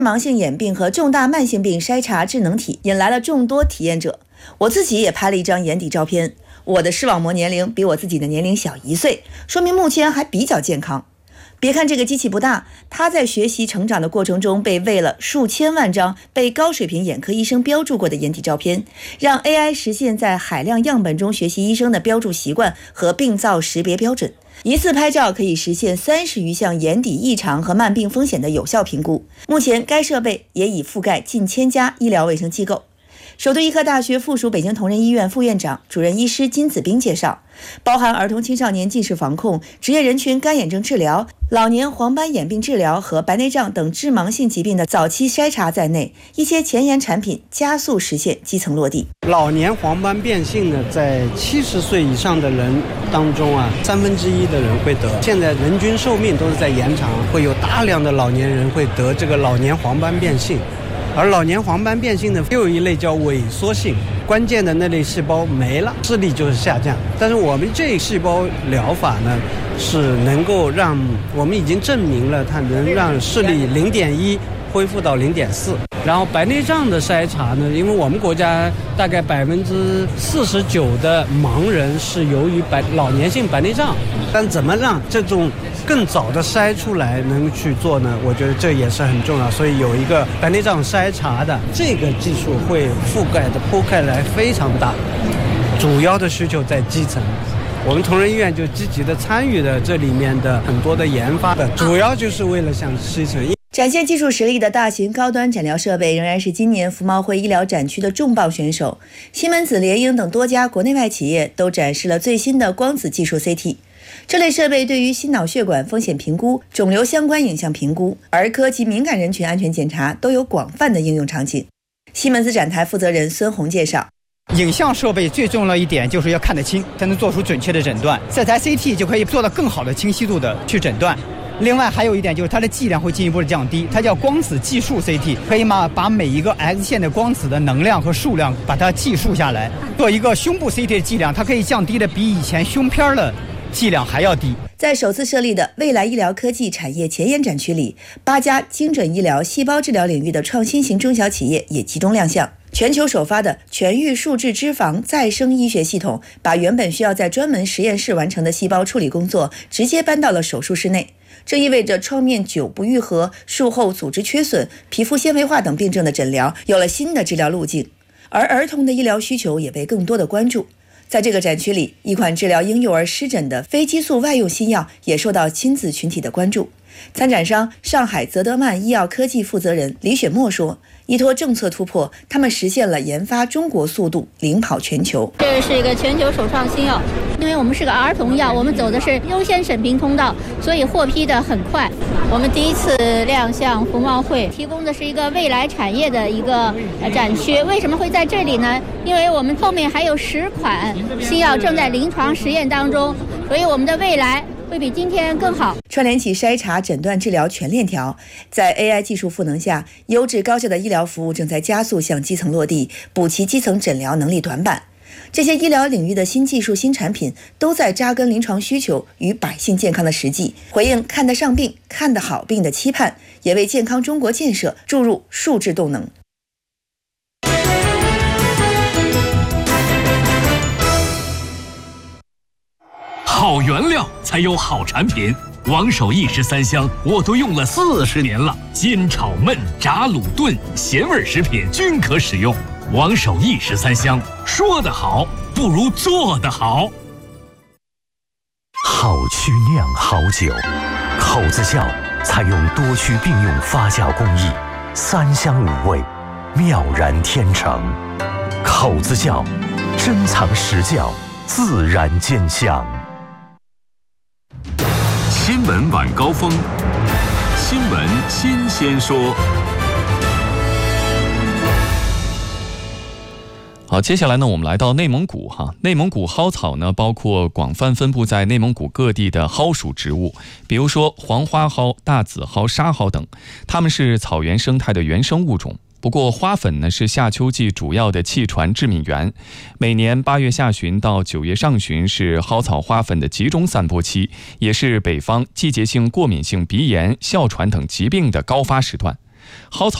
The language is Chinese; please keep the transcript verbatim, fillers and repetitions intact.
盲性眼病和重大慢性病筛查智能体引来了众多体验者。我自己也拍了一张眼底照片，我的视网膜年龄比我自己的年龄小一岁，说明目前还比较健康。别看这个机器不大，它在学习成长的过程中被喂了数千万张被高水平眼科医生标注过的眼底照片，让 A I 实现在海量样本中学习医生的标注习惯和病灶识别标准。一次拍照可以实现三十余项眼底异常和慢病风险的有效评估。目前该设备也已覆盖近千家医疗卫生机构。首都医科大学附属北京同仁医院副院长、主任医师金子斌介绍，包含儿童青少年近视防控、职业人群干眼症治疗、老年黄斑眼病治疗和白内障等致盲性疾病的早期筛查在内，一些前沿产品加速实现基层落地。 老年黄斑变性呢，在七十岁以上的人当中啊，三分之一的人会得。现在人均寿命都是在延长，会有大量的老年人会得这个老年黄斑变性。而老年黄斑变性呢，又有一类叫萎缩性，关键的那类细胞没了，视力就是下降。但是我们这细胞疗法呢，是能够让我们已经证明了它能让视力零点一恢复到零点四。然后白内障的筛查呢，因为我们国家大概百分之四十九的盲人是由于白老年性白内障，但怎么让这种更早的筛出来能去做呢？我觉得这也是很重要。所以有一个白内障筛查的这个技术会覆盖的铺开来非常大，主要的需求在基层。我们同仁医院就积极的参与了这里面的很多的研发的，主要就是为了向基层。 展现技术实力的大型高端诊疗设备仍然是今年服贸会医疗展区的重磅选手。西门子、联英等多家国内外企业都展示了最新的光子技术 C T。这类设备对于心脑血管风险评估、肿瘤相关影像评估、儿科及敏感人群安全检查都有广泛的应用场景。西门子展台负责人孙红介绍， 影像设备最重要一点就是要看得清，才能做出准确的诊断。这台 C T 就可以做到更好的清晰度的去诊断。另外还有一点就是它的剂量会进一步的降低，它叫光子计数 C T， 可以嘛把每一个 X 线的光子的能量和数量把它计数下来。做一个胸部 C T 的剂量，它可以降低的比以前胸片的剂量还要低。 在首次设立的未来医疗科技产业前沿展区里，八家精准医疗、细胞治疗领域的创新型中小企业也集中亮相。全球首发的全域数字脂肪再生医学系统，把原本需要在专门实验室完成的细胞处理工作直接搬到了手术室内。这意味着创面久不愈合、术后组织缺损、皮肤纤维化等病症的诊疗有了新的治疗路径，而儿童的医疗需求也被更多的关注。在这个展区里，一款治疗婴幼儿湿疹的非激素外用新药也受到亲子群体的关注。参展商上海泽德曼医药科技负责人李雪墨说，依托政策突破，他们实现了研发中国速度领跑全球。 这是一个全球首创新药，因为我们是个儿童药，我们走的是优先审评通道，所以获批的很快。我们第一次亮相服贸会，提供的是一个未来产业的一个展区。为什么会在这里呢？因为我们后面还有十款新药正在临床实验当中，所以我们的未来会比今天更好。 串联起筛查、诊断、治疗全链条，在 A I 技术赋能下，优质高效的医疗服务正在加速向基层落地，补齐基层诊疗能力短板。这些医疗领域的新技术、新产品都在扎根临床需求与百姓健康的实际，回应看得上病、看得好病的期盼，也为健康中国建设注入数质动能。 好原料才有好产品，王守义十三香我都用了四十年了，煎炒焖炸卤炖咸味食品均可使用。王守义十三香，说得好不如做得好。 好曲酿好酒，口子窖采用多区并用发酵工艺，三香五味，妙然天成。口子窖珍藏实窖，自然兼香。 新闻晚高峰，新闻新鲜说。 好，接下来呢，我们来到内蒙古哈。内蒙古蒿草呢，包括广泛分布在内蒙古各地的蒿属植物，比如说黄花蒿、大紫蒿、沙蒿等，它们是草原生态的原生物种。不过花粉呢是夏秋季主要的气传致敏源，每年八月下旬到九月上旬是蒿草花粉的集中散播期，也是北方季节性过敏性鼻炎、哮喘等疾病的高发时段。 蒿草